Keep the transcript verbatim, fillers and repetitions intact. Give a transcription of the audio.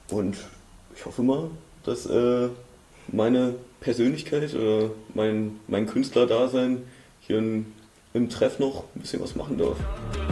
Und ich hoffe mal, dass äh, meine Persönlichkeit oder mein, mein Künstlerdasein hier in, im Treff noch ein bisschen was machen darf.